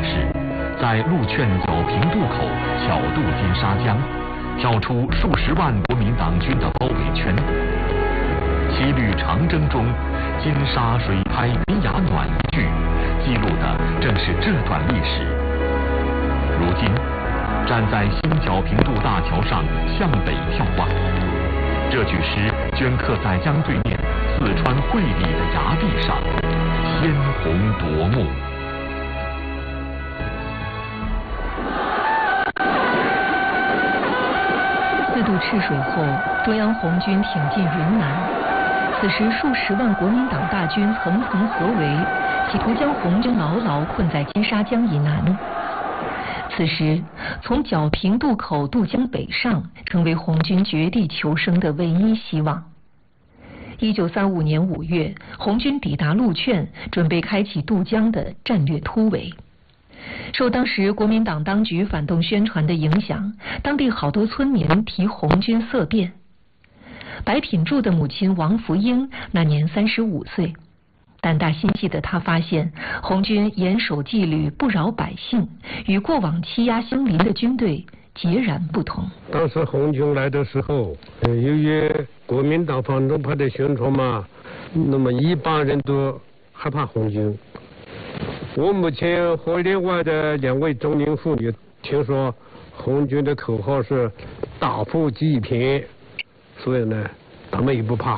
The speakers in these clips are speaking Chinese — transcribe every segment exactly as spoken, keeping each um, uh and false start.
士在鹿劝皎平渡口巧渡金沙江，跳出数十万国民党军的包围圈。七律长征中，金沙水拍云崖暖一句，记录的正是这段历史。如今，站在新皎平渡大桥上向北眺望，这句诗镌刻在江对面四川会理的崖壁上，鲜红夺目。 四渡赤水后，中央红军挺进云南。此时，数十万国民党大军层层合围，企图将红军牢牢困在金沙江以南。此时，从皎平渡口渡江北上，成为红军绝地求生的唯一希望。一九三五年五月，红军抵达鹿劝，准备开启渡江的战略突围。受当时国民党当局反动宣传的影响，当地好多村民提红军色变。白品柱的母亲王福英那年三十五岁，胆大心细的她发现，红军严守纪律，不扰百姓，与过往欺压乡邻的军队截然不同。 当时红军来的时候，由于国民党反动派的宣传嘛，那么一般人都害怕红军。我母亲和另外的两位中年妇女听说红军的口号是打破济贫，所以呢，他们也不怕。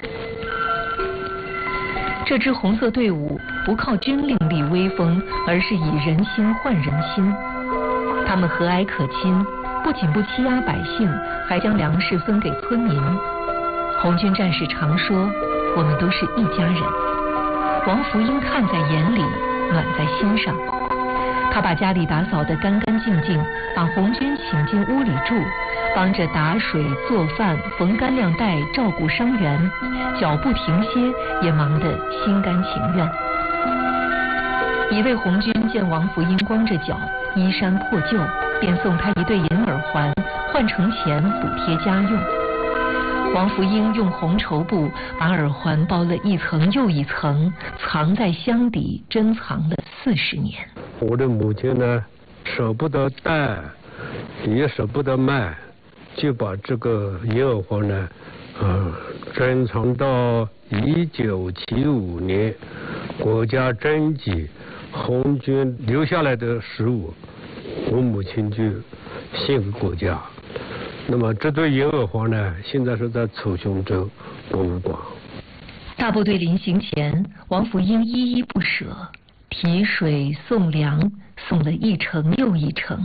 这支红色队伍不靠军令立威风，而是以人心换人心。他们和蔼可亲，不仅不欺压百姓，还将粮食分给村民。红军战士常说：“我们都是一家人。”王福英看在眼里，暖在心上。他把家里打扫得干干净净，把红军请进屋里住，帮着打水、做饭、缝干粮带，照顾伤员，脚不停歇，也忙得心甘情愿。一位红军见王福英光着脚，衣衫破旧，便送他一对银耳环，换成钱补贴家用。王福英用红绸布把耳环包了一层又一层，藏在箱底，珍藏了四十年。 我的母亲呢，舍不得戴，也舍不得卖，就把这个银耳环呢，呃，珍藏到一九七五年，国家征集红军留下来的食物，我母亲就献给国家。那么这对银耳环呢，现在是在楚雄州博物馆。 大部队临行前，王福英依依不舍，提水送粮，送了一程又一程。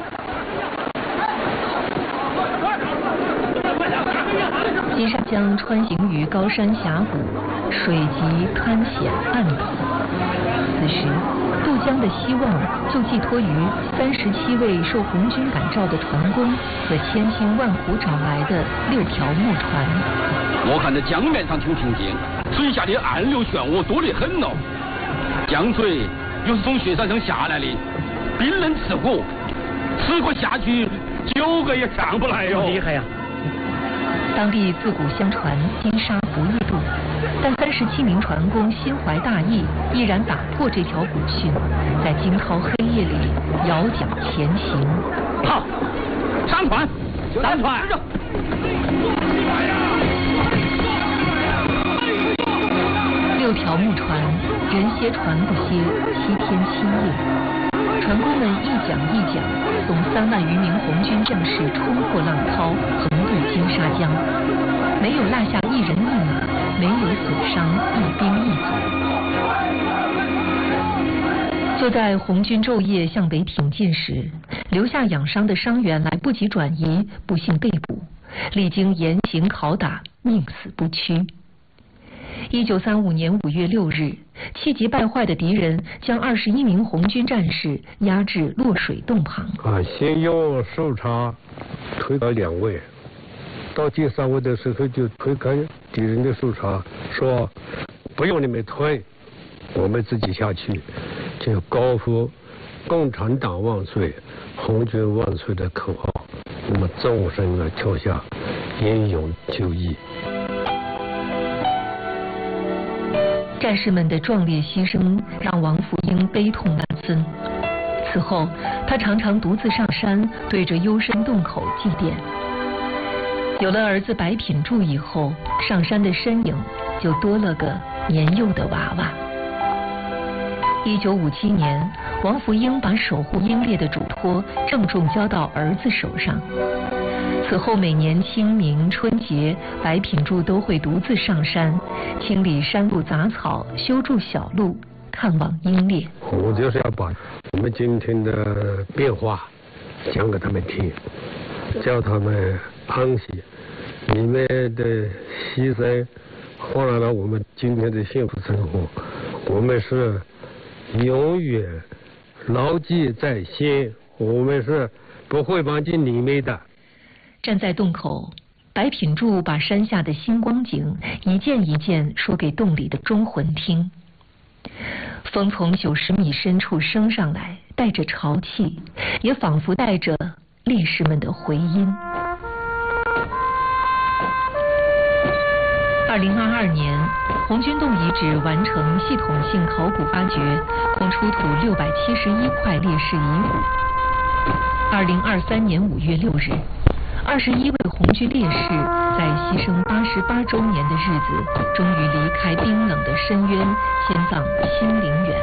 金沙江穿行于高山峡谷，水急滩险暗陡。此时，渡江的希望就寄托于三十七位受红军感召的船工和千辛万苦找来的六条木船。 我看这江面上挺平静，水下的暗流漩涡多得很哦。江水又是从雪山上下来的，冰冷刺骨，吃过下去九个也上不来哟。厉害呀！ 当地自古相传金沙不易渡，但三十七名船工心怀大义，毅然打破这条古训，在惊涛黑夜里摇桨前行。 好，上船，上船！ 六条木船，人歇船不歇，七天七夜。船工们一桨一桨，送三万余名红军将士冲破浪涛，横渡金沙江，没有落下一人一马，没有损伤一兵一卒。就在红军昼夜向北挺进时，留下养伤的伤员来不及转移，不幸被捕，历经严刑拷打，宁死不屈。一九三五年五月六日，气急败坏的敌人将二十一名红军战士押至落水洞旁。 啊，先用手叉推开两位，到第三位的时候就推开敌人的手叉，说不用你们推，我们自己下去，就高呼共产党万岁，红军万岁的口号。那么众生啊跳下，英勇就义。 战士们的壮烈牺牲让王福英悲痛难分。 此后，他常常独自上山，对着幽深洞口祭奠。有了儿子白品柱以后，上山的身影就多了个年幼的娃娃。一九五七年，王福英把守护英烈的嘱托郑重交到儿子手上。此后每年清明、春节，白品柱都会独自上山，清理山路杂草，修筑小路，看望英烈。 我就是要把我们今天的变化讲给他们听，叫他们安息，你们的牺牲换来了我们今天的幸福生活，我们是永远牢记在心，我们是不会忘记你们的。 站在洞口，白品柱把山下的星光景一件一件说给洞里的忠魂听。风从九十米深处升上来，带着潮气，也仿佛带着烈士们的回音。二零二二年，红军洞遗址完成系统性考古发掘，共出土六百七十一块烈士遗骨。二零二三年五月六日，二十一位红军烈士在牺牲八十八周年的日子，终于离开冰冷的深渊，迁葬新陵园。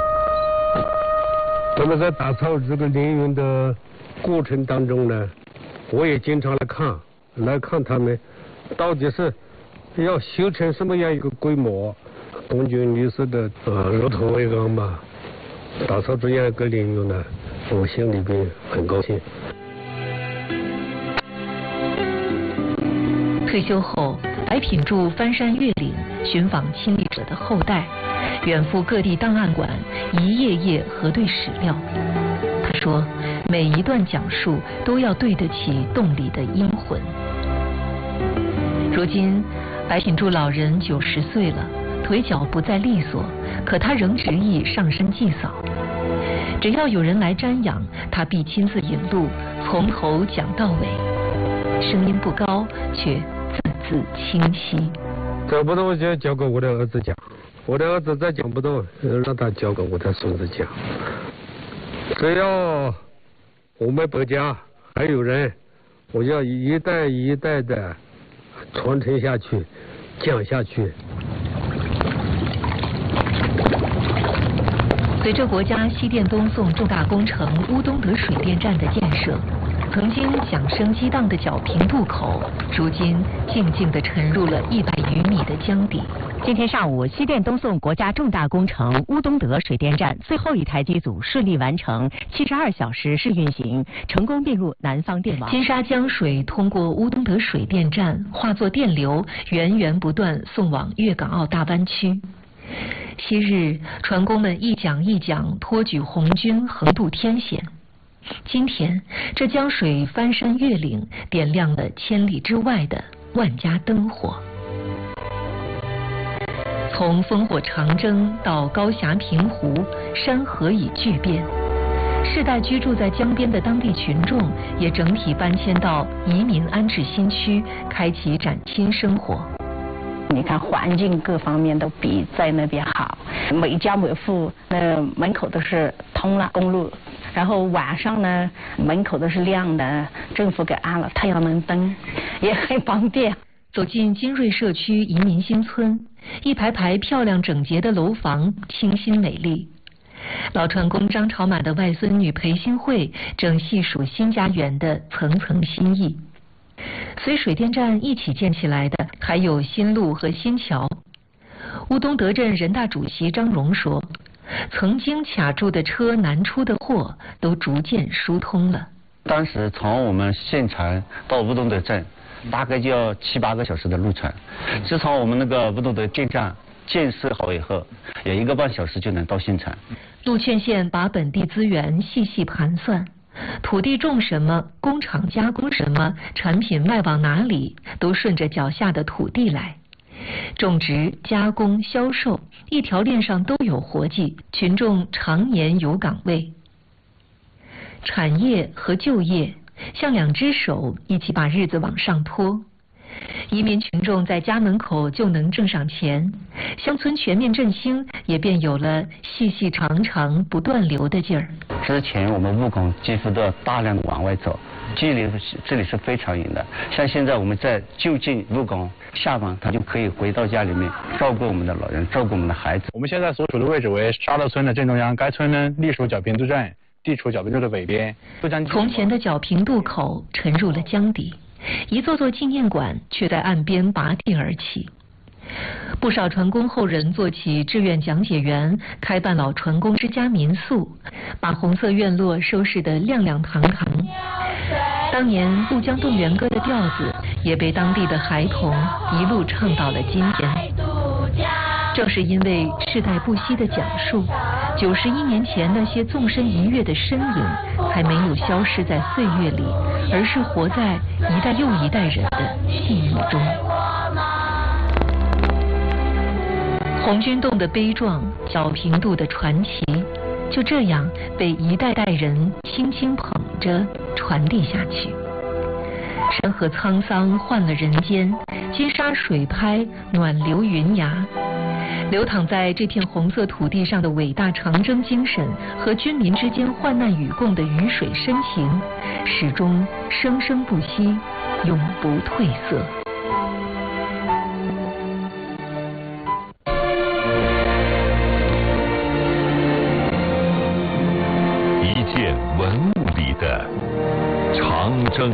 那么在打造这个陵园的过程当中呢，我也经常来看，来看他们到底是要修成什么样一个规模。红军烈士的呃如土为安嘛，打造这样一个陵园呢，我心里边很高兴。 退休后，白品柱翻山越岭，寻访亲历者的后代，远赴各地档案馆，一页页核对史料。他说，每一段讲述都要对得起洞里的阴魂。如今，白品柱老人九十岁了，腿脚不再利索，可他仍执意上山祭扫。只要有人来瞻仰，他必亲自引路，从头讲到尾，声音不高，却字字清晰。 讲不动就交给我的儿子讲，我的儿子再讲不动，让他交给我的孙子讲。只要我们国家还有人，我要一代一代的传承下去，讲下去。 随着国家西电东送重大工程乌东德水电站的建设，曾经响声激荡的皎平渡口，如今静静地沉入了一百余米的江底。 今天上午，西电东送国家重大工程乌东德水电站最后一台机组顺利完成七十二小时试运行，成功并入南方电网。 金沙江水通过乌东德水电站，化作电流，源源不断送往粤港澳大湾区。昔日船工们一桨一桨托举红军横渡天险，今天这江水翻山越岭，点亮了千里之外的万家灯火。从烽火长征到高峡平湖，山河已巨变。世代居住在江边的当地群众也整体搬迁到移民安置新区，开启崭新生活。 你看环境各方面都比在那边好，每家每户那门口都是通了公路，然后晚上呢门口都是亮的，政府给安了太阳能灯，也很方便。 走进金瑞社区移民新村，一排排漂亮整洁的楼房，清新美丽。老船工张朝马的外孙女裴新慧正细数新家园的层层心意。随水电站一起建起来的还有新路和新桥。乌东德镇人大主席张荣说，曾经卡住的车难出的货都逐渐疏通了。 当时从我们县城到乌东德镇大概就要七八个小时的路程，自从我们那个乌东德电站建设好以后，有一个半小时就能到县城。 陆劝县把本地资源细细盘算，土地种什么，工厂加工什么，产品卖往哪里，都顺着脚下的土地来。种植、加工、销售，一条链上都有活计，群众常年有岗位。产业和就业像两只手，一起把日子往上拖。移民群众在家门口就能挣上钱，乡村全面振兴也便有了细细长长不断流的劲儿。 之前我们务工几乎都要大量的往外走，距离这里是非常远的。像现在我们在就近务工，下班他就可以回到家里面照顾我们的老人，照顾我们的孩子。 我们现在所处的位置为沙勒村的正中央，该村呢隶属皎平渡镇，地处皎平渡的北边。 从前的皎平渡口沉入了江底，一座座纪念馆却在岸边拔地而起。不少船工后人做起志愿讲解员，开办老船工之家民宿，把红色院落收拾得亮亮堂堂。当年渡江动员歌的调子也被当地的孩童一路唱到了今天。正是因为世代不息的讲述，九十一年前那些纵身一跃的身影才没有消失在岁月里，而是活在一代又一代人的记忆中。红军洞的悲壮，皎平渡的传奇，就这样被一代代人轻轻捧着传递下去。山河沧桑换了人间，金沙水拍暖流云崖。流淌在这片红色土地上的伟大长征精神和军民之间患难与共的鱼水深情，始终生生不息，永不褪色。 一件文物里的长征。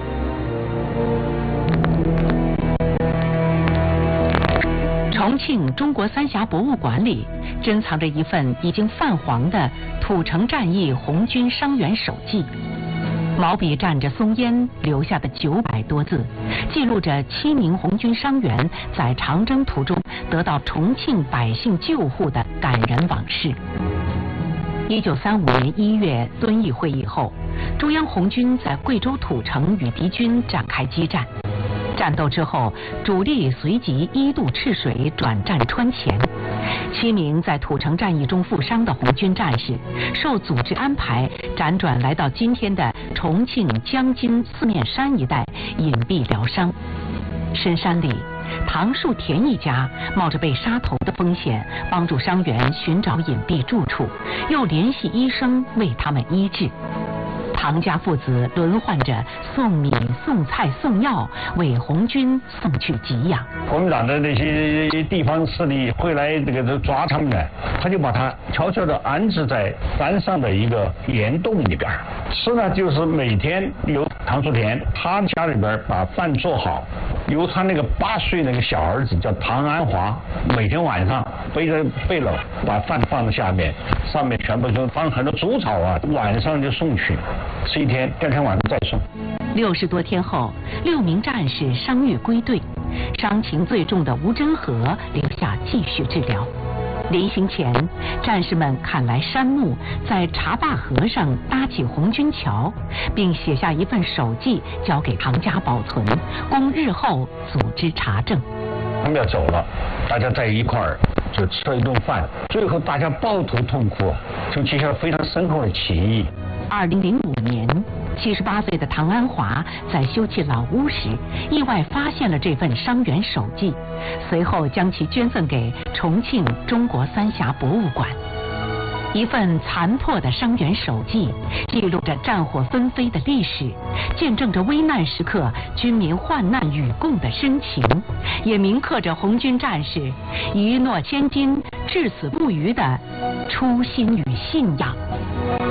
重庆中国三峡博物馆里珍藏着一份已经泛黄的土城战役红军伤员手记，毛笔蘸着松烟留下的九百多字，记录着七名红军伤员在长征途中得到重庆百姓救护的感人往事。一九三五年一月遵义会议后，中央红军在贵州土城与敌军展开激战。战斗之后，主力随即一渡赤水转战川黔。七名在土城战役中负伤的红军战士，受组织安排辗转来到今天的重庆江津四面山一带隐蔽疗伤。深山里，唐树田一家冒着被杀头的风险，帮助伤员寻找隐蔽住处，又联系医生为他们医治。唐家父子轮换着送米、送菜、送药，为红军送去给养。 国民党的那些地方势力会来这个抓他们呢，他就把他悄悄地安置在山上的一个岩洞里边。吃呢，就是每天由唐树田他家里边把饭做好，由他那个八岁那个小儿子叫唐安华，每天晚上背着背篓把饭放在下面，上面全部就放很多猪草啊，晚上就送去。吃一天，第二天晚上再送。 六十多天后，六名战士伤愈归队，伤情最重的吴真和留下继续治疗。临行前，战士们砍来杉木，在茶坝河上搭起红军桥，并写下一份手记交给唐家保存，供日后组织查证。 他们要走了，大家在一块儿就吃了一顿饭，最后大家抱头痛哭，就结下了非常深厚的情谊。 二零零五年，七十八岁的唐安华在修葺老屋时，意外发现了这份伤员手记，随后将其捐赠给重庆中国三峡博物馆。一份残破的伤员手记，记录着战火纷飞的历史，见证着危难时刻军民患难与共的深情，也铭刻着红军战士一诺千金、至死不渝的初心与信仰。